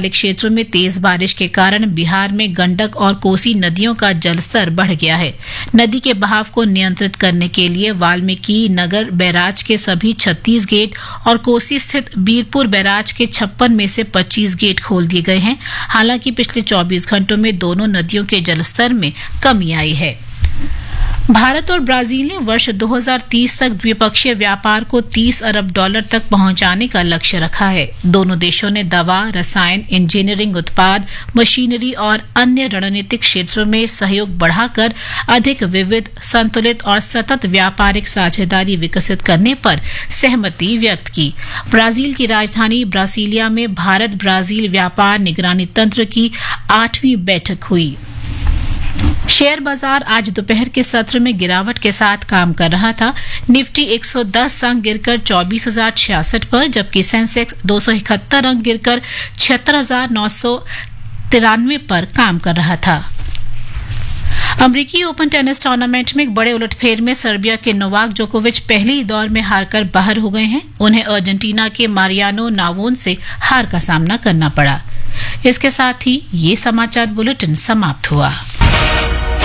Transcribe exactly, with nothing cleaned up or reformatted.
वाले क्षेत्रों में तेज बारिश के कारण बिहार में गंडक और कोसी नदियों का जलस्तर बढ़ गया है। नदी के बहाव को नियंत्रित करने के लिए वाल्मीकि नगर बैराज के सभी छत्तीस गेट और कोसी स्थित बीरपुर बैराज के छप्पन में से पच्चीस गेट खोल दिए गए हैं। हालांकि पिछले चौबीस घंटों में दोनों नदियों के जलस्तर में कमी आई है। भारत और ब्राजील ने वर्ष दो हज़ार तीस तक द्विपक्षीय व्यापार को तीस अरब डॉलर तक पहुंचाने का लक्ष्य रखा है। दोनों देशों ने दवा, रसायन, इंजीनियरिंग उत्पाद, मशीनरी और अन्य रणनीतिक क्षेत्रों में सहयोग बढ़ाकर अधिक विविध, संतुलित और सतत व्यापारिक साझेदारी विकसित करने पर सहमति व्यक्त की। ब्राजील की राजधानी ब्रासिलिया में भारत ब्राजील व्यापार निगरानी तंत्र की आठवीं बैठक हुई। शेयर बाजार आज दोपहर के सत्र में गिरावट के साथ काम कर रहा था। निफ्टी एक सौ दस अंक गिरकर चौबीस हजार छियासठ पर, जबकि सेंसेक्स दो सौ इकहत्तर अंक गिरकर छिहत्तर हजार नौ सौ तिरानवे पर काम कर रहा था। अमरीकी ओपन टेनिस टूर्नामेंट में एक बड़े उलटफेर में सर्बिया के नोवाक जोकोविच पहले ही दौर में हारकर बाहर हो गए हैं। उन्हें अर्जेंटीना के मारियानो नावोन से हार का सामना करना पड़ा। इसके साथ ही ये समाचार बुलेटिन समाप्त हुआ।